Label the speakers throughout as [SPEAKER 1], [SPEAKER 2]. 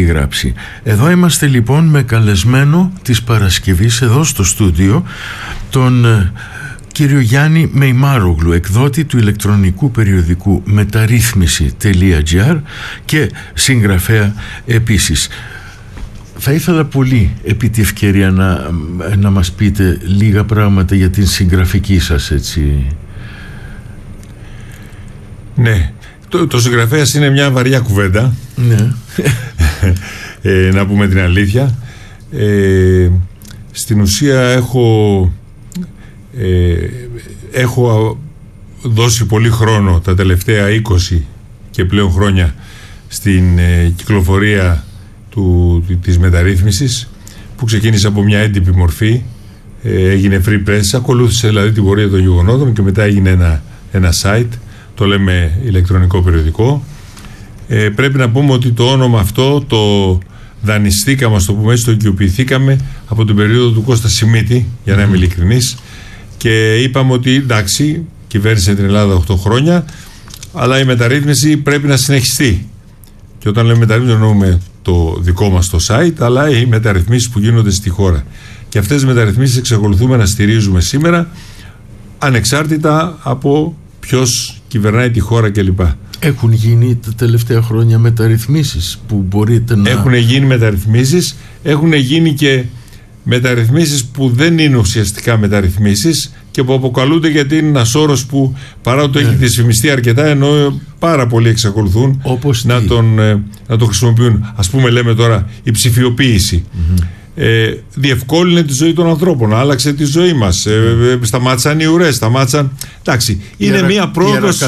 [SPEAKER 1] περιγράψει. Εδώ είμαστε λοιπόν με καλεσμένο της Παρασκευής εδώ στο στούντιο τον κύριο Γιάννη Μεϊμάρογλου, εκδότη του ηλεκτρονικού περιοδικού μεταρρύθμιση.gr και συγγραφέα επίσης. Θα ήθελα πολύ επί τη ευκαιρία να μας πείτε λίγα πράγματα για την συγγραφική σας έτσι.
[SPEAKER 2] Ναι, το συγγραφέας είναι μια βαριά κουβέντα.
[SPEAKER 1] Ναι.
[SPEAKER 2] Να πούμε την αλήθεια. Στην ουσία έχω δώσει πολύ χρόνο τα τελευταία 20 και πλέον χρόνια στην κυκλοφορία της μεταρρύθμισης, που ξεκίνησε από μια έντυπη μορφή, έγινε free press, ακολούθησε δηλαδή την πορεία των γεγονότων και μετά έγινε ένα site, το λέμε ηλεκτρονικό περιοδικό. Πρέπει να πούμε ότι το όνομα αυτό το δανειστήκαμε, το πούμε έτσι, το οικειοποιηθήκαμε από την περίοδο του Κώστα Σιμίτη, για να είμαι ειλικρινής, και είπαμε ότι εντάξει, κυβέρνησε την Ελλάδα 8 χρόνια, αλλά η μεταρρύθμιση πρέπει να συνεχιστεί. Και όταν λέμε μεταρρύθμιση εννοούμε το δικό μας το site, αλλά οι μεταρρυθμίσεις που γίνονται στη χώρα. Και αυτές τις μεταρρυθμίσεις εξακολουθούμε να στηρίζουμε σήμερα, ανεξάρτητα από ποιος κυβερνάει τη χώρα κλπ.
[SPEAKER 1] Έχουν γίνει τα τελευταία χρόνια μεταρρυθμίσεις που μπορείτε να...
[SPEAKER 2] Έχουν γίνει μεταρρυθμίσεις, έχουν γίνει και μεταρρυθμίσεις που δεν είναι ουσιαστικά μεταρρυθμίσεις και που αποκαλούνται, γιατί είναι ένας όρος που παρά το έχει δυσφημιστεί αρκετά, ενώ πάρα πολλοί εξακολουθούν να το χρησιμοποιούν. Ας πούμε, λέμε τώρα η ψηφιοποίηση. Διευκόλυνε τη ζωή των ανθρώπων, άλλαξε τη ζωή μας, σταμάτησαν οι ουρές, σταμάτησαν. Εντάξει, είναι μία πρόοδος.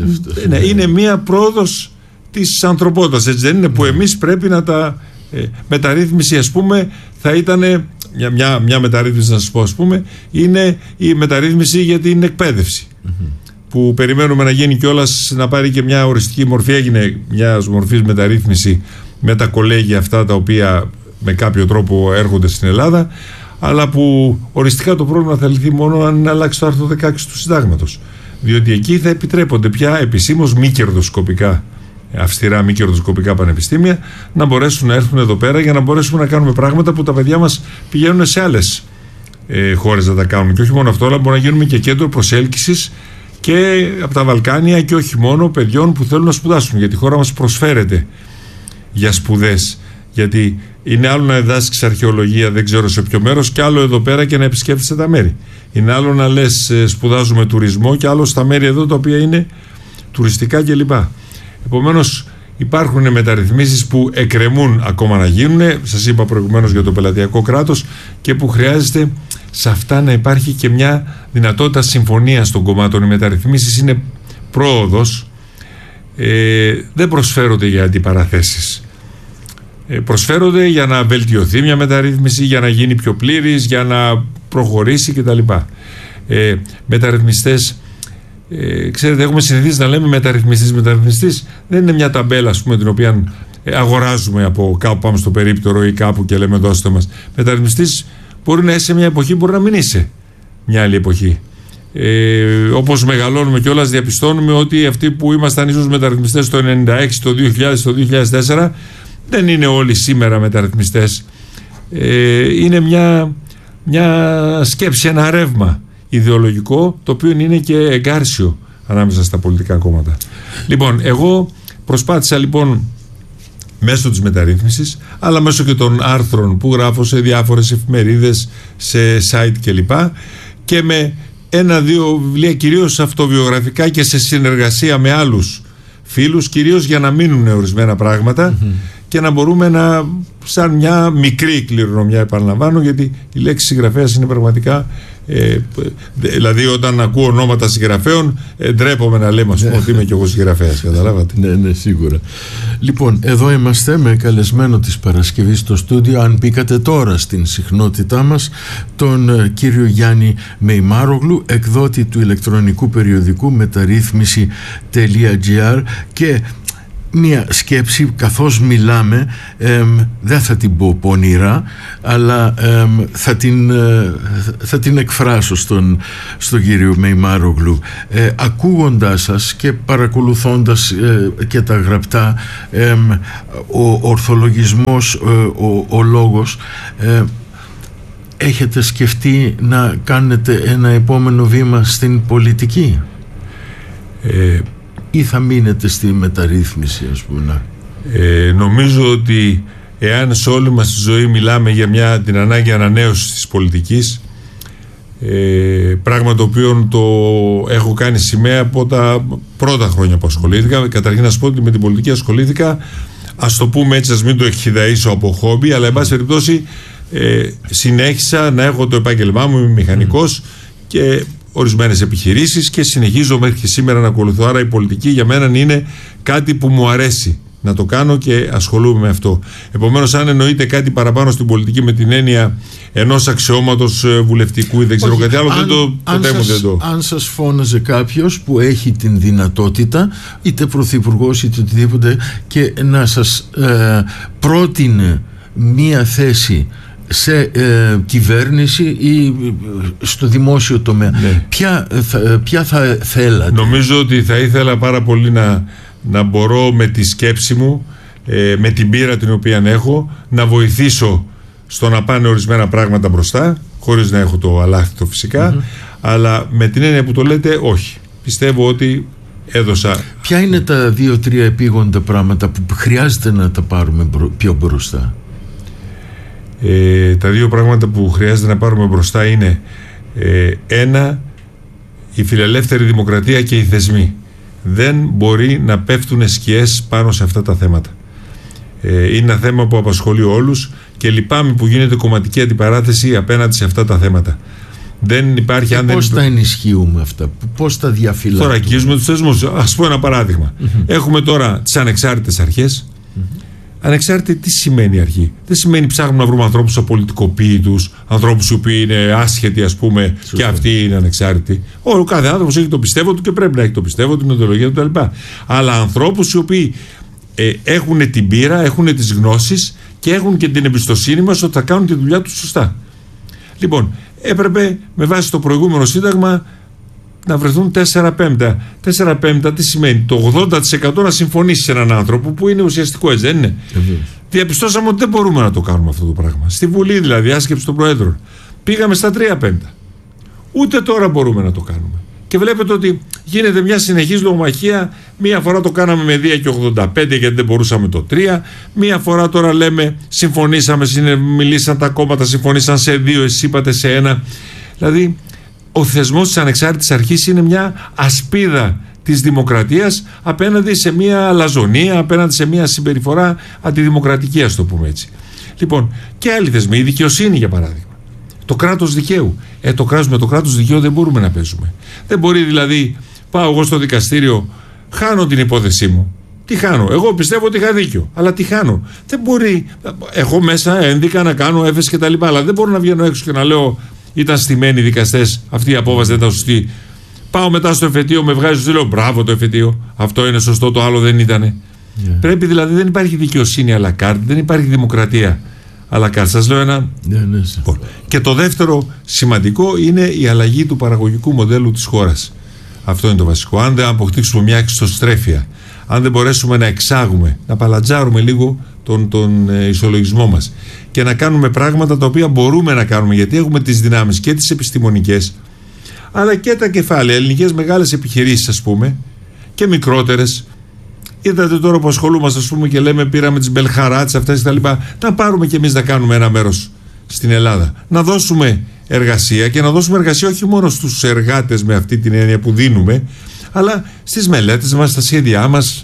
[SPEAKER 2] Είναι μία πρόοδος της ανθρωπότητας, έτσι δεν είναι, που εμείς πρέπει να τα μεταρρύθμιση, ας πούμε, θα ήταν μια μεταρρύθμιση, να σας πω, ας πούμε, είναι η μεταρρύθμιση για την εκπαίδευση, που περιμένουμε να γίνει κιόλας, να πάρει και μια οριστική μορφή. Έγινε μια μορφής μεταρρύθμιση με τα κολέγια αυτά τα οποία με κάποιο τρόπο έρχονται στην Ελλάδα, αλλά που οριστικά το πρόβλημα θα λυθεί μόνο αν αλλάξει το άρθρο 16 του Συντάγματος, διότι εκεί θα επιτρέπονται πια επισήμως μη κερδοσκοπικά, αυστηρά μη κερδοσκοπικά πανεπιστήμια, να μπορέσουν να έρθουν εδώ πέρα για να μπορέσουμε να κάνουμε πράγματα που τα παιδιά μας πηγαίνουν σε άλλες χώρες να τα κάνουν. Και όχι μόνο αυτό, αλλά μπορούμε να γίνουμε και κέντρο προσέλκυσης και από τα Βαλκάνια, και όχι μόνο, παιδιών που θέλουν να σπουδάσουν, γιατί η χώρα μας προσφέρεται για σπουδές. Γιατί είναι άλλο να διδάσκεις αρχαιολογία, δεν ξέρω σε ποιο μέρος, και άλλο εδώ πέρα και να επισκέφτεσαι τα μέρη. Είναι άλλο να λες σπουδάζουμε τουρισμό, και άλλο στα μέρη εδώ τα οποία είναι τουριστικά κλπ. Επομένως, υπάρχουν μεταρρυθμίσεις που εκκρεμούν ακόμα να γίνουν. Σας είπα προηγουμένως για το πελατειακό κράτος, και που χρειάζεται σε αυτά να υπάρχει και μια δυνατότητα συμφωνίας των κομμάτων. Οι μεταρρυθμίσεις είναι πρόοδος, δεν προσφέρονται για αντιπαραθέσεις. Προσφέρονται για να βελτιωθεί μια μεταρρύθμιση, για να γίνει πιο πλήρης, για να προχωρήσει κτλ. Μεταρρυθμιστές, ξέρετε, έχουμε συνηθίσει να λέμε μεταρρυθμιστής δεν είναι μια ταμπέλα, ας πούμε, την οποία αγοράζουμε από κάπου, πάμε στο περίπτερο ή κάπου και λέμε δώστε μας. Μεταρρυθμιστής μπορεί να είσαι σε μια εποχή, μπορεί να μην είσαι μια άλλη εποχή. Όπως μεγαλώνουμε κιόλας, διαπιστώνουμε ότι αυτοί που ήμασταν ίσως μεταρρυθμιστές το 96, το 2000, το 2004, δεν είναι όλοι σήμερα μεταρρυθμιστές. Είναι μια σκέψη, ένα ρεύμα ιδεολογικό, το οποίο είναι και εγκάρσιο ανάμεσα στα πολιτικά κόμματα. Λοιπόν, εγώ προσπάθησα λοιπόν μέσω της μεταρρύθμισης, αλλά μέσω και των άρθρων που γράφω σε διάφορες εφημερίδες, σε site κλπ, και με 1-2 βιβλία, κυρίως αυτοβιογραφικά και σε συνεργασία με άλλους φίλους, κυρίως για να μείνουν ορισμένα πράγματα και να μπορούμε να, σαν μια μικρή κληρονομιά, επαναλαμβάνω, γιατί η λέξη συγγραφέας είναι πραγματικά, δηλαδή όταν ακούω ονόματα συγγραφέων ντρέπομαι να λέμε, ας πούμε, ότι είμαι και εγώ συγγραφέας, καταλάβατε.
[SPEAKER 1] Ναι, σίγουρα. Λοιπόν, εδώ είμαστε με καλεσμένο της Παρασκευής στο στούντιο, αν μπήκατε τώρα στην συχνότητά μας, τον κύριο Γιάννη Μεϊμάρογλου, εκδότη του ηλεκτρονικού περιοδικού μεταρρύθμιση.gr, και μία σκέψη καθώς μιλάμε, δεν θα την πω πονηρά, αλλά θα την εκφράσω στον κύριο Μεϊμάρογλου. Ακούγοντάς σας και παρακολουθώντας και τα γραπτά, ο ορθολογισμός, ο λόγος, έχετε σκεφτεί να κάνετε ένα επόμενο βήμα στην πολιτική ή θα μείνετε στη μεταρρύθμιση, ας πούμε?
[SPEAKER 2] Νομίζω ότι εάν σε όλη μας τη ζωή μιλάμε για την ανάγκη ανανέωσης της πολιτικής, πράγμα το οποίο το έχω κάνει σημαία από τα πρώτα χρόνια που ασχολήθηκα. Καταρχήν να σου πω ότι με την πολιτική ασχολήθηκα, ας το πούμε έτσι, ας μην το εκχυδαίσω από χόμπι, αλλά εν πάση περιπτώσει συνέχισα να έχω το επάγγελμά μου, είμαι μηχανικός και ορισμένες επιχειρήσεις και συνεχίζω μέχρι και σήμερα να ακολουθώ. Άρα η πολιτική για μένα είναι κάτι που μου αρέσει να το κάνω και ασχολούμαι με αυτό. Επομένως, αν εννοείται κάτι παραπάνω στην πολιτική με την έννοια ενός αξιώματος βουλευτικού ή δεν ξέρω κάτι άλλο, αν
[SPEAKER 1] σας φώναζε κάποιος που έχει την δυνατότητα, είτε πρωθυπουργός είτε οτιδήποτε, και να σας πρότεινε μία θέση σε κυβέρνηση ή στο δημόσιο τομέα, ναι, ποια θα θέλατε?
[SPEAKER 2] Νομίζω ότι θα ήθελα πάρα πολύ να μπορώ με τη σκέψη μου, με την πείρα την οποία έχω, να βοηθήσω στο να πάνε ορισμένα πράγματα μπροστά, χωρίς να έχω το αλάχθητο φυσικά, αλλά με την έννοια που το λέτε, όχι. Πιστεύω ότι έδωσα.
[SPEAKER 1] Ποια είναι τα 2-3 επίγοντα πράγματα που χρειάζεται να τα πάρουμε πιο μπροστά?
[SPEAKER 2] Τα δύο πράγματα που χρειάζεται να πάρουμε μπροστά είναι ένα, η φιλελεύθερη δημοκρατία και οι θεσμοί. Δεν μπορεί να πέφτουν σκιές πάνω σε αυτά τα θέματα. Είναι ένα θέμα που απασχολεί όλους και λυπάμαι που γίνεται κομματική αντιπαράθεση απέναντι σε αυτά τα θέματα. Δεν υπάρχει.
[SPEAKER 1] Πώς τα ενισχύουμε αυτά, πώς τα διαφυλάττουμε?
[SPEAKER 2] Τώρα αγγίζουμε τους θεσμούς. Ας πω ένα παράδειγμα. Έχουμε τώρα τις ανεξάρτητες αρχές. Ανεξάρτητη τι σημαίνει αρχή? Δεν σημαίνει ψάχνουμε να βρούμε ανθρώπους απολυτικοποίητους, ανθρώπους οι οποίοι είναι άσχετοι, ας πούμε, και αυτοί είναι ανεξάρτητοι. Ο κάθε άνθρωπος έχει το πιστεύω του και πρέπει να έχει το πιστεύω του, την ιδεολογία του κτλ. Αλλά ανθρώπους οι οποίοι έχουν την πείρα, έχουν τις γνώσεις και έχουν και την εμπιστοσύνη μας ότι θα κάνουν τη δουλειά τους σωστά. Λοιπόν, έπρεπε με βάση το προηγούμενο σύνταγμα να βρεθούν 4/5. 4/5 τι σημαίνει? Το 80% να συμφωνήσει σε έναν άνθρωπο, που είναι ουσιαστικό, έτσι δεν είναι? Διαπιστώσαμε ότι δεν μπορούμε να το κάνουμε αυτό το πράγμα. Στη Βουλή, δηλαδή, άσκεψη των Προέδρων, πήγαμε στα 3/5. Ούτε τώρα μπορούμε να το κάνουμε. Και βλέπετε ότι γίνεται μια συνεχής λογομαχία. Μία φορά το κάναμε με 2 και 85 γιατί δεν μπορούσαμε το 3. Μία φορά τώρα λέμε συμφωνήσαμε, μιλήσαν τα κόμματα, συμφωνήσαν σε 2, εσείς είπατε σε 1. Δηλαδή, ο θεσμός της ανεξάρτητης αρχής είναι μια ασπίδα της δημοκρατίας απέναντι σε μια αλαζονία, απέναντι σε μια συμπεριφορά αντιδημοκρατική, ας το πούμε έτσι. Λοιπόν, και άλλοι θεσμοί, η δικαιοσύνη για παράδειγμα. Το κράτος δικαίου. Με το κράτος δικαίου δεν μπορούμε να παίζουμε. Δεν μπορεί δηλαδή, πάω εγώ στο δικαστήριο, χάνω την υπόθεσή μου. Τι χάνω? Εγώ πιστεύω ότι είχα δίκιο. Αλλά τι χάνω? Δεν μπορεί. Εγώ μέσα ένδικα να κάνω έφεση κτλ. Αλλά δεν μπορώ να βγαίνω έξω και να λέω ήταν στημένοι οι δικαστές, αυτή η απόφαση δεν ήταν σωστή. Πάω μετά στο εφετείο, με βγάζει στο λέω μπράβο το εφετείο. Αυτό είναι σωστό, το άλλο δεν ήτανε. Πρέπει δηλαδή, δεν υπάρχει δικαιοσύνη à la carte, δεν υπάρχει δημοκρατία à la carte. Σας λέω ένα. Και το δεύτερο σημαντικό είναι η αλλαγή του παραγωγικού μοντέλου της χώρας. Αυτό είναι το βασικό. Αν δεν αποκτήσουμε μια εξωστρέφεια, αν δεν μπορέσουμε να εξάγουμε, να παλατζάρουμε λίγο τον ισολογισμό μας και να κάνουμε πράγματα τα οποία μπορούμε να κάνουμε, γιατί έχουμε τις δυνάμεις και τις επιστημονικές αλλά και τα κεφάλαια, ελληνικές μεγάλες επιχειρήσεις ας πούμε και μικρότερες. Είδατε τώρα που ασχολούμαστε ας πούμε και λέμε πήραμε τις Μπελχαράτς αυτές τα λοιπά, να πάρουμε και εμείς να κάνουμε ένα μέρος στην Ελλάδα, να δώσουμε εργασία και να δώσουμε εργασία όχι μόνο στους εργάτες με αυτή την έννοια που δίνουμε, αλλά στις μελέτες μας, στα σχέδιά μας,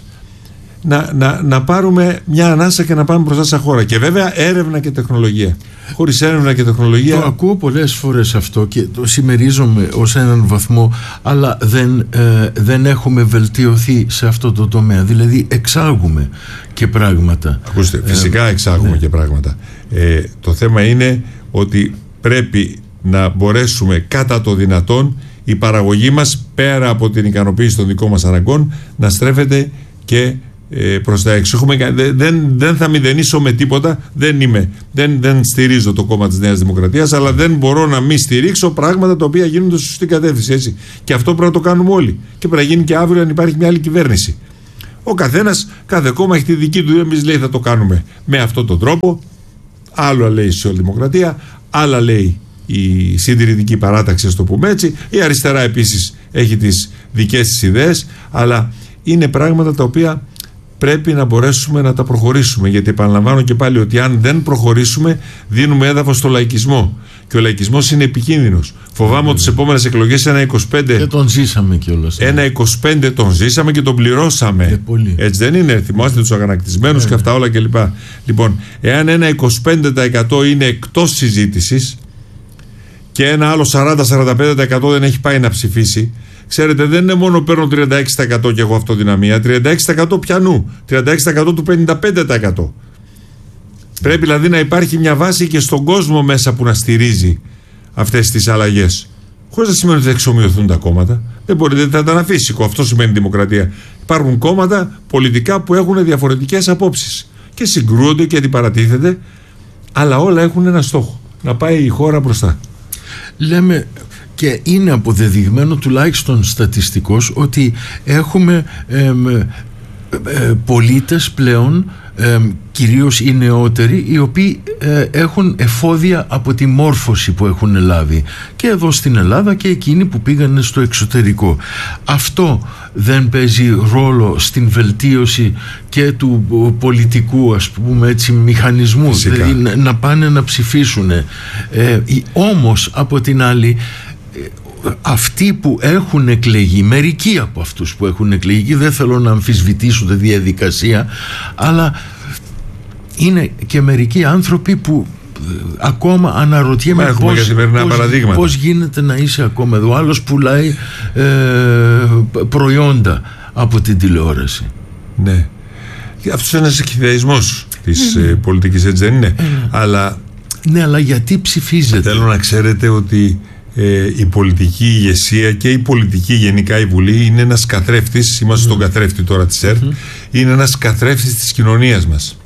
[SPEAKER 2] να πάρουμε μια ανάσα και να πάμε μπροστά σαν χώρα. Και βέβαια έρευνα και τεχνολογία. Χωρίς έρευνα και τεχνολογία.
[SPEAKER 1] Το ακούω πολλές φορές αυτό και το συμμερίζομαι ως έναν βαθμό, αλλά δεν έχουμε βελτιωθεί σε αυτό το τομέα. Δηλαδή εξάγουμε και πράγματα.
[SPEAKER 2] Ακούστε, φυσικά εξάγουμε και πράγματα. Το θέμα είναι ότι πρέπει να μπορέσουμε κατά το δυνατόν η παραγωγή μας, πέρα από την ικανοποίηση των δικών μας αναγκών, να στρέφεται και προς τα έξω. Δεν θα μηδενίσω με τίποτα. Δεν στηρίζω το κόμμα της Νέας Δημοκρατίας, αλλά δεν μπορώ να μην στηρίξω πράγματα τα οποία γίνονται στη σωστή κατεύθυνση. Έτσι. Και αυτό πρέπει να το κάνουμε όλοι. Και πρέπει να γίνει και αύριο αν υπάρχει μια άλλη κυβέρνηση. Ο καθένας, κάθε κόμμα έχει τη δική του. Εμείς λέει θα το κάνουμε με αυτόν τον τρόπο. Άλλα λέει η Σοσιαλδημοκρατία, άλλα λέει η Συντηρητική Παράταξη, ας το πούμε έτσι. Η αριστερά επίσης έχει τις δικές της ιδέες, αλλά είναι πράγματα τα οποία πρέπει να μπορέσουμε να τα προχωρήσουμε. Γιατί επαναλαμβάνω και πάλι ότι αν δεν προχωρήσουμε, δίνουμε έδαφος στο λαϊκισμό. Και ο λαϊκισμός είναι επικίνδυνος. Φοβάμαι ότι τις επόμενες εκλογές ένα 25.
[SPEAKER 1] Και τον ζήσαμε κιόλας.
[SPEAKER 2] Ένα 25 τον ζήσαμε και τον πληρώσαμε. Έτσι δεν είναι? Θυμάστε τους αγανακτισμένους και αυτά όλα κλπ. Λοιπόν, εάν ένα 25% είναι εκτός συζήτησης και ένα άλλο 40-45% δεν έχει πάει να ψηφίσει, ξέρετε, δεν είναι μόνο παίρνω 36% και έχω αυτοδυναμία. 36% πιανού? 36% του 55%. Πρέπει δηλαδή να υπάρχει μια βάση και στον κόσμο μέσα που να στηρίζει αυτές τις αλλαγές. Χωρίς να σημαίνει ότι θα εξομοιωθούν τα κόμματα. Δεν μπορείτε, θα ήταν αφύσικο. Αυτό σημαίνει δημοκρατία. Υπάρχουν κόμματα πολιτικά που έχουν διαφορετικές απόψεις και συγκρούονται και αντιπαρατίθεται, αλλά όλα έχουν ένα στόχο: να πάει η χώρα μπροστά.
[SPEAKER 1] Λέμε, και είναι αποδεδειγμένο τουλάχιστον στατιστικώς, ότι έχουμε πολίτες πλέον, κυρίως οι νεότεροι, οι οποίοι έχουν εφόδια από τη μόρφωση που έχουν λάβει και εδώ στην Ελλάδα και εκείνοι που πήγαν στο εξωτερικό. Αυτό δεν παίζει ρόλο στην βελτίωση και του πολιτικού, ας πούμε έτσι, μηχανισμού? Δηλαδή να πάνε να ψηφίσουν. Όμως από την άλλη, αυτοί που έχουν εκλεγεί, μερικοί από αυτούς που έχουν εκλεγεί, δεν θέλω να αμφισβητήσω τη διαδικασία, αλλά είναι και μερικοί άνθρωποι που ακόμα αναρωτιέμαι πώς γίνεται να είσαι ακόμα εδώ. Άλλος πουλάει προϊόντα από την τηλεόραση.
[SPEAKER 2] Ναι. Αυτός είναι ένας εκχυδαϊσμός της πολιτικής, έτσι δεν είναι? Αλλά
[SPEAKER 1] ναι, αλλά γιατί ψηφίζετε?
[SPEAKER 2] Θέλω να ξέρετε ότι η πολιτική ηγεσία και η πολιτική γενικά, η Βουλή, είναι ένας καθρέφτης. Είμαστε στον καθρέφτη τώρα της ΕΡΤ. Είναι ένας καθρέφτης της κοινωνίας μας.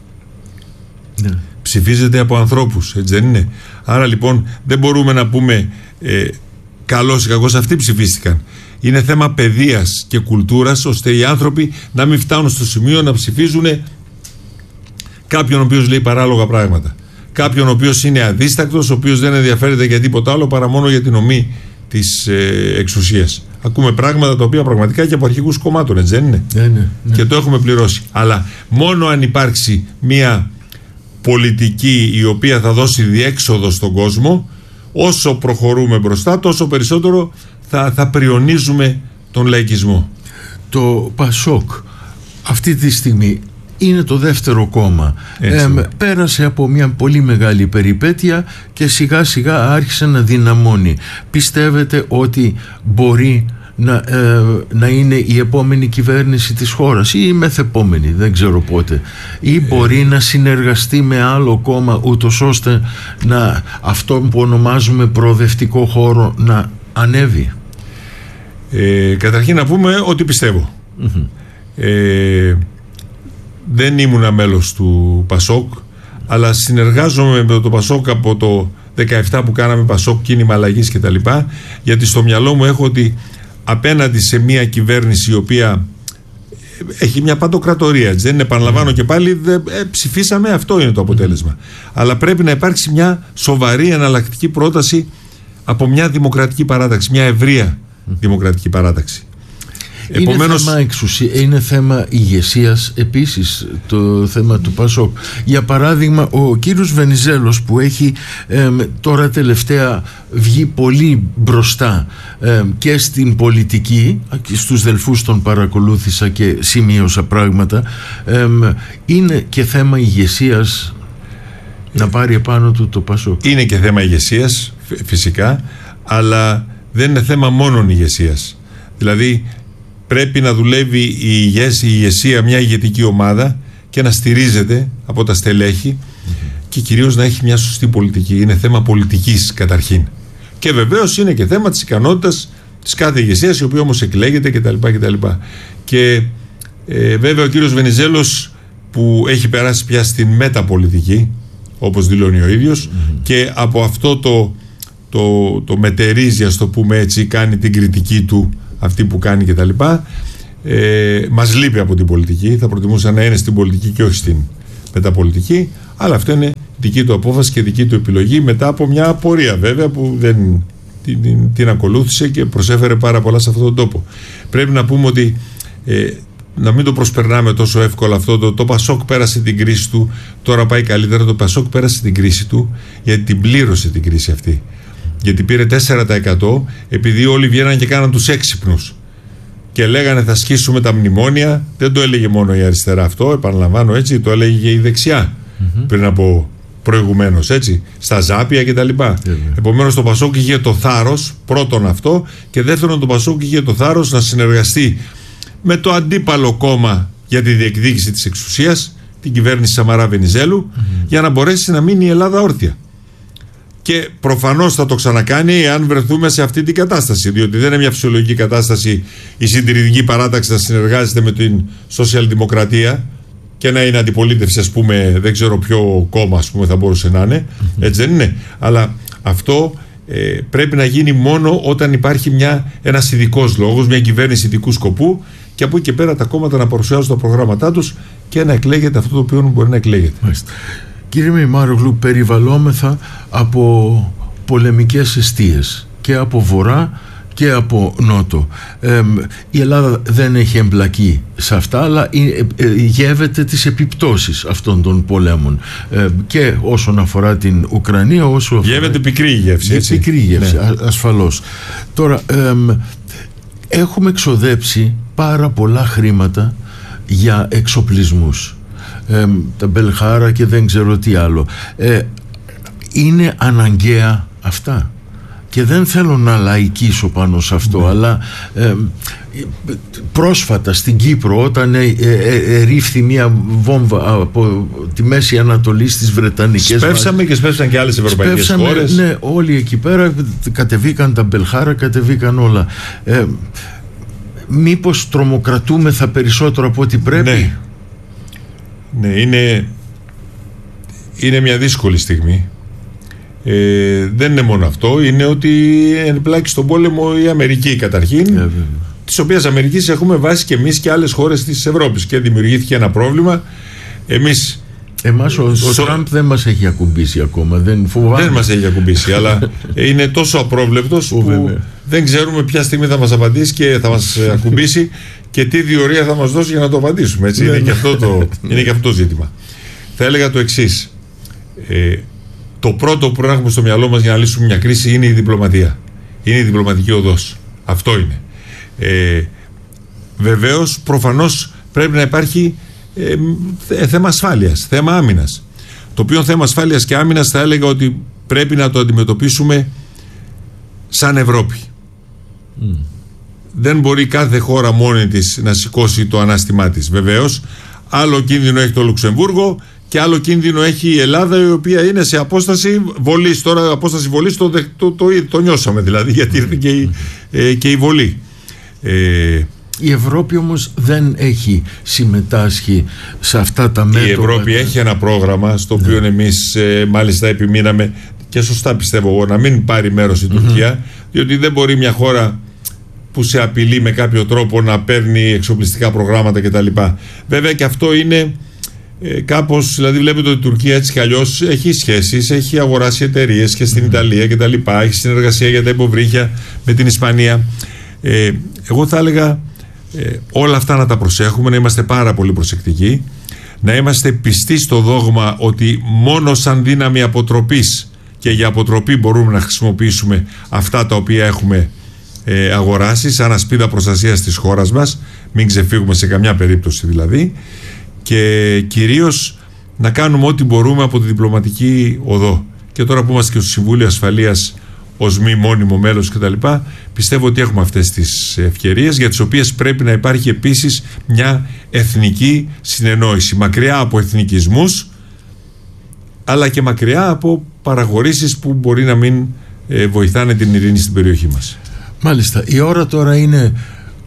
[SPEAKER 2] Ψηφίζεται από ανθρώπους, έτσι δεν είναι? Άρα λοιπόν δεν μπορούμε να πούμε καλός ή κακός, αυτοί ψηφίστηκαν. Είναι θέμα παιδείας και κουλτούρας, ώστε οι άνθρωποι να μην φτάνουν στο σημείο να ψηφίζουν κάποιον ο οποίος λέει παράλογα πράγματα. Κάποιον ο οποίος είναι αδίστακτος, ο οποίος δεν ενδιαφέρεται για τίποτα άλλο παρά μόνο για την ομή της εξουσίας. Ακούμε πράγματα τα οποία πραγματικά και από αρχηγούς κομμάτων, έτσι δεν είναι?
[SPEAKER 1] Ναι.
[SPEAKER 2] Και το έχουμε πληρώσει. Αλλά μόνο αν υπάρξει μια πολιτική η οποία θα δώσει διέξοδο στον κόσμο, όσο προχωρούμε μπροστά, τόσο περισσότερο θα πριονίζουμε τον λαϊκισμό.
[SPEAKER 1] Το ΠΑΣΟΚ αυτή τη στιγμή είναι το δεύτερο κόμμα. Πέρασε από μια πολύ μεγάλη περιπέτεια και σιγά σιγά άρχισε να δυναμώνει. Πιστεύετε ότι μπορεί να είναι η επόμενη κυβέρνηση της χώρας ή η μεθεπόμενη, δεν ξέρω πότε, ή μπορεί να συνεργαστεί με άλλο κόμμα ούτως ώστε να αυτό που ονομάζουμε προοδευτικό χώρο να ανέβει?
[SPEAKER 2] Καταρχήν να πούμε ότι πιστεύω. Δεν ήμουνα μέλος του ΠΑΣΟΚ, αλλά συνεργάζομαι με το ΠΑΣΟΚ από το 17 που κάναμε ΠΑΣΟΚ κίνημα αλλαγής κτλ. Γιατί στο μυαλό μου έχω ότι απέναντι σε μια κυβέρνηση η οποία έχει μια παντοκρατορία, δεν είναι, επαναλαμβάνω και πάλι, ψηφίσαμε, αυτό είναι το αποτέλεσμα. Αλλά πρέπει να υπάρξει μια σοβαρή εναλλακτική πρόταση από μια δημοκρατική παράταξη, μια ευρεία δημοκρατική παράταξη.
[SPEAKER 1] Επομένως, είναι θέμα εξουσία, είναι θέμα ηγεσίας επίσης το θέμα του ΠΑΣΟΚ. Για παράδειγμα, ο κύριος Βενιζέλος που έχει τώρα τελευταία βγει πολύ μπροστά και στην πολιτική, και στους Δελφούς τον παρακολούθησα και σημείωσα πράγματα, είναι και θέμα ηγεσίας να πάρει επάνω του το ΠΑΣΟΚ? Είναι και θέμα ηγεσίας φυσικά, αλλά δεν είναι θέμα μόνον ηγεσίας. Δηλαδή πρέπει να δουλεύει η ηγεσία, μια ηγετική ομάδα, και να στηρίζεται από τα στελέχη και κυρίως να έχει μια σωστή πολιτική. Είναι θέμα πολιτικής καταρχήν. Και βεβαίως είναι και θέμα της ικανότητας της κάθε ηγεσίας, η οποία όμως εκλέγεται κτλ. Και
[SPEAKER 2] Βέβαια ο κύριος Βενιζέλος, που έχει περάσει πια στην μεταπολιτική, όπως δηλώνει ο ίδιος, και από αυτό το μετερίζει, ας το πούμε έτσι, κάνει την κριτική του αυτή που κάνει και τα λοιπά, μας λείπει από την πολιτική. Θα προτιμούσα να είναι στην πολιτική και όχι στην μεταπολιτική, αλλά αυτό είναι δική του απόφαση και δική του επιλογή, μετά από μια πορεία βέβαια που δεν την ακολούθησε και προσέφερε πάρα πολλά σε αυτόν τον τόπο. Πρέπει να πούμε ότι να μην το προσπερνάμε τόσο εύκολα αυτό. Το Πασόκ πέρασε την κρίση του, τώρα πάει καλύτερα. Το Πασόκ πέρασε την κρίση του γιατί την πλήρωσε την κρίση αυτή. Γιατί πήρε 4% επειδή όλοι βγαίναν και κάναν τους έξυπνους και λέγανε θα σκίσουμε τα μνημόνια. Δεν το έλεγε μόνο η αριστερά αυτό, επαναλαμβάνω έτσι, το έλεγε και η δεξιά πριν από προηγουμένως, έτσι, στα Ζάπια κτλ. Επομένως το Πασόκ είχε το θάρρος, πρώτον αυτό, και δεύτερον το Πασόκ είχε το θάρρος να συνεργαστεί με το αντίπαλο κόμμα για τη διεκδίκηση της εξουσίας, την κυβέρνηση Σαμαρά Βενιζέλου, για να μπορέσει να μείνει η Ελλάδα όρθια. Και προφανώς θα το ξανακάνει εάν βρεθούμε σε αυτή την κατάσταση, διότι δεν είναι μια φυσιολογική κατάσταση η συντηρητική παράταξη να συνεργάζεται με την σοσιαλδημοκρατία και να είναι αντιπολίτευση, ας πούμε, δεν ξέρω ποιο κόμμα, ας πούμε, θα μπορούσε να είναι, έτσι δεν είναι? Αλλά αυτό πρέπει να γίνει μόνο όταν υπάρχει ένας ειδικός λόγος, μια κυβέρνηση ειδικού σκοπού, και από εκεί και πέρα τα κόμματα να παρουσιάζουν τα προγράμματά τους και να εκλέγεται αυτό το οποίο μπορεί να εκλέγεται.
[SPEAKER 1] Μάλιστα. Κύριε Μεϊμάρογλου, περιβαλλόμεθα από πολεμικές εστίες και από βορρά και από νότο. Η Ελλάδα δεν έχει εμπλακεί σε αυτά, αλλά γεύεται τις επιπτώσεις αυτών των πολέμων, και όσον αφορά την Ουκρανία, όσο
[SPEAKER 2] γεύεται πικρή γεύση, έτσι.
[SPEAKER 1] Πικρή γεύση, ναι. Ασφαλώς. Τώρα έχουμε εξοδέψει πάρα πολλά χρήματα για εξοπλισμούς, τα Μπελχάρα και δεν ξέρω τι άλλο. Είναι αναγκαία αυτά? Και δεν θέλω να λαϊκίσω πάνω σε αυτό, αλλά πρόσφατα στην Κύπρο, όταν ρίφθη μια βόμβα από τη Μέση Ανατολή στις Βρετανικές,
[SPEAKER 2] σπεύσαμε και σπεύσαν και άλλες ευρωπαϊκές χώρες.
[SPEAKER 1] Ναι, όλοι εκεί πέρα κατεβήκαν τα Μπελχάρα, κατεβήκαν όλα. Μήπως τρομοκρατούμεθα περισσότερο από ό,τι πρέπει?
[SPEAKER 2] Ναι, είναι μια δύσκολη στιγμή. Δεν είναι μόνο αυτό, είναι ότι εμπλάκει στον πόλεμο η Αμερική καταρχήν, της οποίας Αμερικής έχουμε βάσει και εμείς και άλλες χώρες της Ευρώπης, και δημιουργήθηκε ένα πρόβλημα.
[SPEAKER 1] Εμάς ο Τραμπ δεν μας έχει ακουμπήσει ακόμα, δεν
[SPEAKER 2] μας έχει ακουμπήσει, αλλά είναι τόσο απρόβλεπτος που δεν ξέρουμε ποια στιγμή θα μας απαντήσει και θα μας ακουμπήσει και τι διορία θα μας δώσει για να το απαντήσουμε, έτσι. Είναι και αυτό το ζήτημα. Θα έλεγα το εξής. Το πρώτο που πρέπει να έχουμε στο μυαλό μας για να λύσουμε μια κρίση είναι η διπλωματία. Είναι η διπλωματική οδός. Αυτό είναι. Βεβαίως, προφανώς πρέπει να υπάρχει θέμα ασφάλειας, θέμα άμυνας. Το οποίο θέμα ασφάλειας και άμυνας θα έλεγα ότι πρέπει να το αντιμετωπίσουμε σαν Ευρώπη. Δεν μπορεί κάθε χώρα μόνη της να σηκώσει το ανάστημά της. Βεβαίως, άλλο κίνδυνο έχει το Λουξεμβούργο και άλλο κίνδυνο έχει η Ελλάδα, η οποία είναι σε απόσταση βολής. Τώρα απόσταση βολής το νιώσαμε δηλαδή, γιατί ήρθε και η βολή.
[SPEAKER 1] Η Ευρώπη όμως δεν έχει συμμετάσχει σε αυτά τα μέτωπα.
[SPEAKER 2] Η Ευρώπη έχει ένα πρόγραμμα στο οποίο εμείς μάλιστα επιμείναμε, και σωστά πιστεύω εγώ, να μην πάρει μέρος η Τουρκία, διότι δεν μπορεί μια χώρα που σε απειλεί με κάποιο τρόπο να παίρνει εξοπλιστικά προγράμματα κτλ. Βέβαια και αυτό είναι κάπως, δηλαδή βλέπετε ότι η Τουρκία έτσι κι αλλιώς έχει σχέσεις, έχει αγοράσει εταιρείες και στην Ιταλία κτλ. Έχει συνεργασία για τα υποβρύχια με την Ισπανία. Εγώ θα έλεγα όλα αυτά να τα προσέχουμε, να είμαστε πάρα πολύ προσεκτικοί, να είμαστε πιστοί στο δόγμα ότι μόνο σαν δύναμη αποτροπής και για αποτροπή μπορούμε να χρησιμοποιήσουμε αυτά τα οποία έχουμε αγοράσει σαν ασπίδα προστασίας της χώρας μας, μην ξεφύγουμε σε καμιά περίπτωση δηλαδή, και κυρίως να κάνουμε ό,τι μπορούμε από τη διπλωματική οδό. Και τώρα που είμαστε και στο Συμβούλιο Ασφαλείας ως μη μόνιμο μέλος κτλ., πιστεύω ότι έχουμε αυτές τις ευκαιρίες, για τις οποίες πρέπει να υπάρχει επίσης μια εθνική συνεννόηση, μακριά από εθνικισμούς, αλλά και μακριά από παραχωρήσεις που μπορεί να μην βοηθάνε την ειρήνη στην περιοχή μας.
[SPEAKER 1] Μάλιστα. Η ώρα τώρα είναι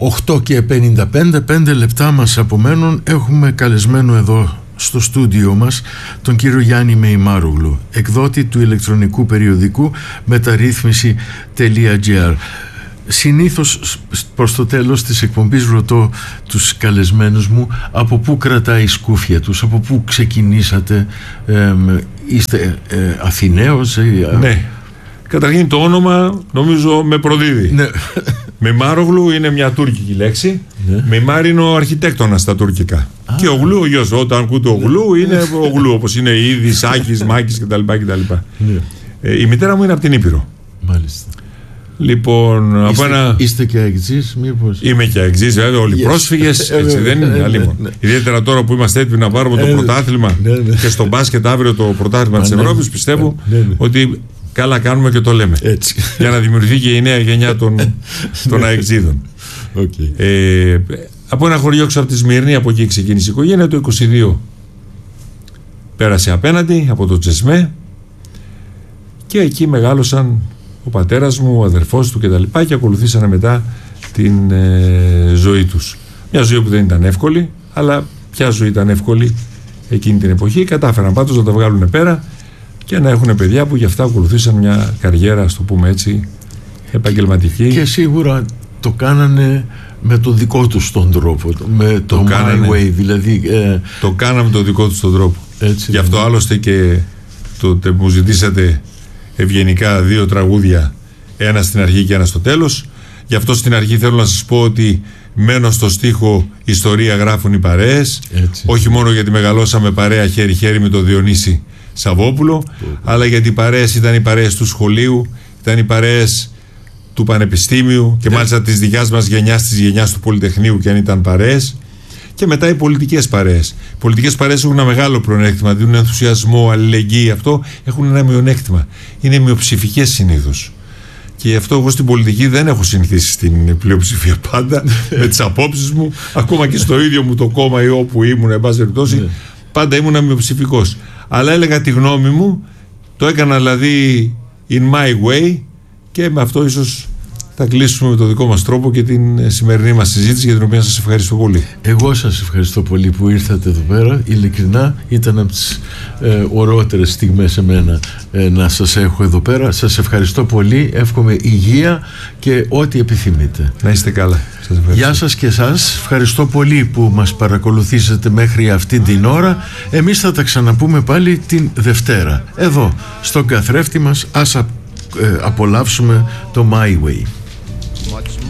[SPEAKER 1] 8 και 55, 5 λεπτά μας απομένουν. Έχουμε καλεσμένο εδώ στο στούντιο μας τον κύριο Γιάννη Μεϊμάρογλου, εκδότη του ηλεκτρονικού περιοδικού μεταρρύθμιση.gr. Συνήθως προς το τέλος της εκπομπής ρωτώ τους καλεσμένους μου από πού κρατάει η σκούφια τους, από πού ξεκινήσατε, είστε Αθηναίος?
[SPEAKER 2] Ναι, καταρχήν το όνομα νομίζω με προδίδει. Ναι. Μεϊμάρογλου είναι μια τουρκική λέξη. Ναι. Μεϊμάρ είναι ο αρχιτέκτονας στα τουρκικά. Και ο Γλου ο γιος. Όταν ακούτε ο Γλου είναι ο Γλου, όπως είναι Ήδης, Άκης, Μάκης κτλ. Ναι. Η μητέρα μου είναι από την Ήπειρο.
[SPEAKER 1] Μάλιστα.
[SPEAKER 2] Λοιπόν,
[SPEAKER 1] είστε και αεξής, μήπως?
[SPEAKER 2] Είμαι και αεξής, βέβαια, όλοι οι πρόσφυγες, έτσι δεν είναι? Ιδιαίτερα τώρα που είμαστε έτοιμοι να πάρουμε το πρωτάθλημα και στο μπάσκετ αύριο το πρωτάθλημα της Ευρώπης, πιστεύω ότι καλά κάνουμε και το λέμε. Έτσι. Για να δημιουργηθεί και η νέα γενιά των αεξίδων. Από ένα χωριό έξω από τη Σμύρνη, από εκεί ξεκίνησε η οικογένεια, το 22 πέρασε απέναντι από το Τσεσμέ και εκεί μεγάλωσαν ο πατέρας μου, ο αδερφός του κτλ. Και ακολουθήσανε μετά την ζωή τους. Μια ζωή που δεν ήταν εύκολη, αλλά ποια ζωή ήταν εύκολη εκείνη την εποχή? Κατάφεραν πάντως να τα βγάλουν πέρα και να έχουν παιδιά που γι' αυτά ακολουθήσαν μια καριέρα, ας το πούμε έτσι, επαγγελματική.
[SPEAKER 1] Και σίγουρα το κάνανε με το δικό τους τον τρόπο, με το my way, δηλαδή.
[SPEAKER 2] Το κάναμε το δικό τους τον τρόπο. Έτσι, γι' αυτό άλλωστε και τότε μου ζητήσατε ευγενικά 2 τραγούδια, ένα στην αρχή και ένα στο τέλος. Γι' αυτό στην αρχή θέλω να σας πω ότι μένω στο στίχο «Ιστορία γράφουν οι παρέες». Έτσι. Όχι μόνο γιατί μεγαλώσαμε παρέα χέρι-χέρι με τον Διονύση Σαββόπουλο, αλλά γιατί οι παρέες ήταν οι παρέες του σχολείου, ήταν οι παρέες του πανεπιστήμιου και μάλιστα της δικιάς μας γενιάς, της γενιάς του Πολυτεχνείου, και αν ήταν παρέες. Και μετά οι πολιτικές παρέες. Οι πολιτικές παρέες έχουν ένα μεγάλο πλεονέκτημα, δίνουν ενθουσιασμό, αλληλεγγύη. Αυτό έχουν ένα μειονέκτημα. Είναι μειοψηφικές συνήθως. Και γι' αυτό εγώ στην πολιτική δεν έχω συνηθίσει στην πλειοψηφία πάντα με τις απόψεις μου, ακόμα και στο ίδιο μου το κόμμα ή όπου ήμουν, εν πάση περιπτώσει, πάντα ήμουν μειοψηφικός. Αλλά έλεγα τη γνώμη μου, το έκανα δηλαδή in my way, και με αυτό ίσως θα κλείσουμε με το δικό μας τρόπο και την σημερινή μας συζήτηση, για την οποία σας ευχαριστώ πολύ.
[SPEAKER 1] Εγώ σας ευχαριστώ πολύ που ήρθατε εδώ πέρα. Ειλικρινά ήταν από τις ωραιότερες στιγμές εμένα να σας έχω εδώ πέρα. Σας ευχαριστώ πολύ. Εύχομαι υγεία και ό,τι επιθυμείτε.
[SPEAKER 2] Να είστε καλά. Σας
[SPEAKER 1] γεια σας και εσάς. Ευχαριστώ πολύ που μας παρακολουθήσατε μέχρι αυτή την ώρα. Εμείς θα τα ξαναπούμε πάλι την Δευτέρα εδώ στον καθρέφτη μας. Ας απολαύσουμε το My Way.